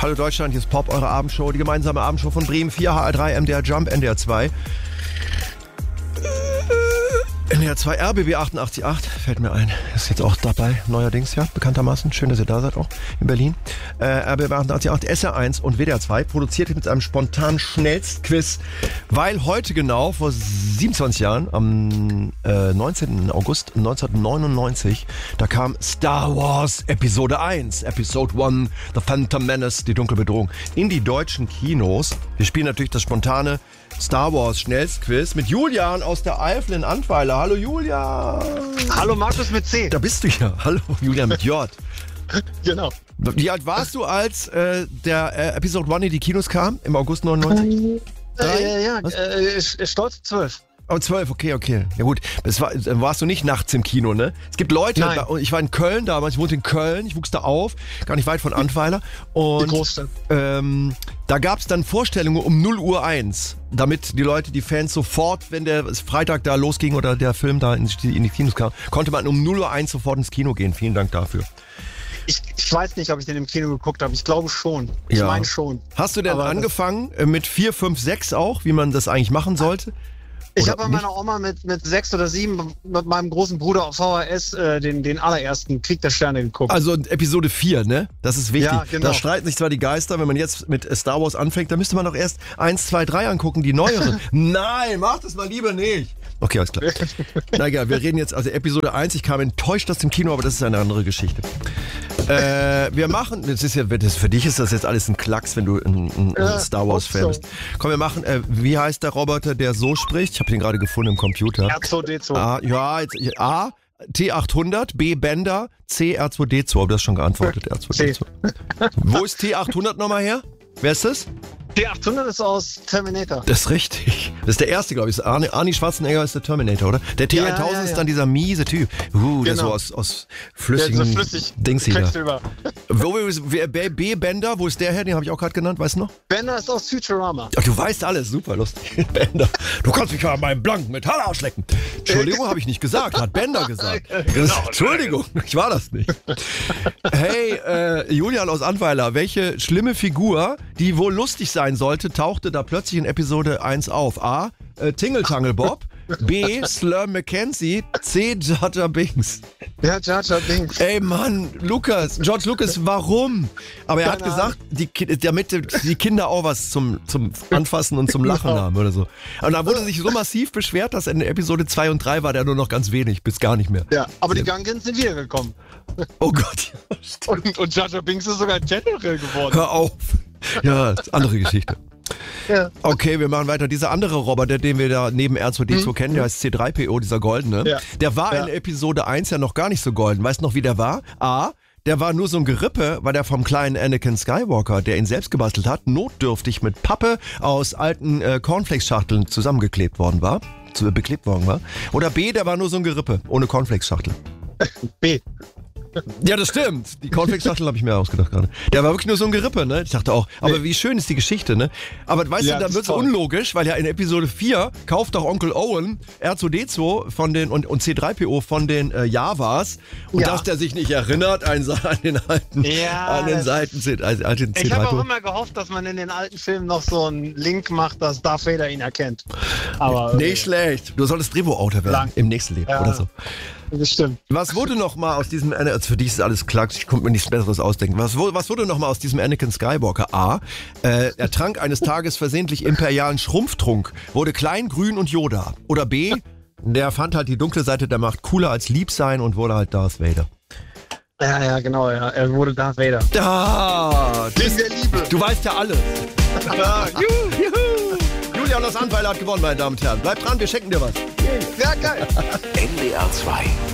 Hallo Deutschland, hier ist Pop, eure Abendshow, die gemeinsame Abendshow von Bremen 4, HR3, MDR Jump, NDR 2. NDR 2, RBB 88.8, fällt mir ein. Ist jetzt auch dabei, neuerdings, ja, bekanntermaßen. Schön, dass ihr da seid, auch in Berlin. RBB 88.8, SR1 und WDR 2, produziert mit einem spontanen Schnellstquiz, weil heute genau, vor 27 Jahren, am 19. August 1999, da kam Star Wars Episode 1, Episode 1, The Phantom Menace, die dunkle Bedrohung, in die deutschen Kinos. Wir spielen natürlich das spontane Star Wars Schnellstquiz mit Julian aus der Eifel in Antweiler. Hallo Julian. Hallo Markus mit C. Da bist du ja. Hallo Julian mit J. Genau. Wie alt warst du, als der Episode 1 in die Kinos kam? Im August 99? Stolz 12. Oh, 12, okay. Ja gut, warst du nicht nachts im Kino, ne? Es gibt Leute, ich war in Köln damals, ich wohnte in Köln, ich wuchs da auf, gar nicht weit von Antweiler. Und die Großstadt. Da gab es dann Vorstellungen um 0:01, damit die Leute, die Fans sofort, wenn der Freitag da losging oder der Film da in die Kinos kam, konnte man um 0:01 sofort ins Kino gehen. Vielen Dank dafür. Ich weiß nicht, ob ich den im Kino geguckt habe. Ich glaube schon. Ich meine schon. Hast du denn angefangen mit 4, 5, 6 auch, wie man das eigentlich machen sollte? Ich habe bei meiner Oma mit 6 oder 7 mit meinem großen Bruder auf VHS den allerersten Krieg der Sterne geguckt. Also Episode 4, ne? Das ist wichtig. Ja, genau. Da streiten sich zwar die Geister, wenn man jetzt mit Star Wars anfängt, dann müsste man doch erst 1, 2, 3 angucken, die neueren. Nein, mach das mal lieber nicht. Okay, alles klar. Na egal, wir reden jetzt, also Episode 1, ich kam enttäuscht aus dem Kino, aber das ist eine andere Geschichte. Wir machen, für dich ist das jetzt alles ein Klacks, wenn du ein Star Wars-Fan bist. Komm, wir machen, wie heißt der Roboter, der so spricht? Ich habe den gerade gefunden im Computer. R2D2. A, T800, B, Bender, C, R2D2. Aber du hast schon geantwortet, R2D2. Wo ist T800 nochmal her? Wer ist das? T800 ist aus Terminator. Das ist richtig. Das ist der erste, glaube ich. Arnie Schwarzenegger ist der Terminator, oder? Der T1000 ist dann dieser miese Typ. Der so aus flüssigen Dings hier. B. Bender, wo ist der her? Den habe ich auch gerade genannt, weißt du noch? Bender ist aus Futurama. Ach, du weißt alles, super lustig. Bender. Du kannst mich ja an meinem blanken Metall ausschlecken. Entschuldigung, habe ich nicht gesagt, hat Bender gesagt. Entschuldigung, ich war das nicht. Hey, Julian aus Antweiler, welche schlimme Figur, die wohl lustig sein sollte, tauchte da plötzlich in Episode 1 auf? A. Tingle Tangle Bob. B. Slur McKenzie. C. Jar Jar Binks. Ja, Jar Jar Binks. Ey Mann, George Lucas, warum? Aber er hat gesagt, damit die Kinder auch was zum Anfassen und zum Lachen haben oder so. Und da wurde sich so massiv beschwert, dass in Episode 2 und 3 war der nur noch ganz wenig, bis gar nicht mehr. Ja, aber die Gungans sind wiedergekommen. Oh Gott. Ja, und Jar Jar Binks ist sogar General geworden. Hör auf. Ja, andere Geschichte. Ja. Okay, wir machen weiter. Dieser andere Roboter, den wir da neben R2D2 kennen, der heißt C3PO, dieser goldene, der war in Episode 1 ja noch gar nicht so golden. Weißt du noch, wie der war? A, der war nur so ein Gerippe, weil der vom kleinen Anakin Skywalker, der ihn selbst gebastelt hat, notdürftig mit Pappe aus alten Cornflakes-Schachteln zusammengeklebt worden war. Beklebt worden war. Oder B, der war nur so ein Gerippe, ohne Cornflakes-Schachtel. B. Ja, das stimmt. Die Cornflakes-Schachtel habe ich mir ausgedacht gerade. Der war wirklich nur so ein Gerippe, ne? Ich dachte auch, aber wie schön ist die Geschichte, ne? Aber weißt du, dann wird es unlogisch, weil ja in Episode 4 kauft doch Onkel Owen R2D2 von den und C3PO von den Javas und dass der sich nicht erinnert an den alten C3PO. Ich habe auch immer gehofft, dass man in den alten Filmen noch so einen Link macht, dass Darth Vader ihn erkennt. Aber nicht schlecht. Du solltest Drehbuchautor werden im nächsten Leben oder so. Das stimmt. Was wurde noch mal aus diesem, also für dich ist alles Klacks, ich konnte mir nichts Besseres ausdenken. Was wurde noch mal aus diesem Anakin Skywalker? A, er trank eines Tages versehentlich imperialen Schrumpftrunk, wurde klein, grün und Yoda. Oder B, der fand halt die dunkle Seite der Macht cooler als lieb sein und wurde halt Darth Vader. Ja, genau, ja. Er wurde Darth Vader. In der Liebe. Du weißt ja alles. Juhu. Julian aus Antweiler hat gewonnen, meine Damen und Herren. Bleibt dran, wir schenken dir was. Ja, geil. NDR 2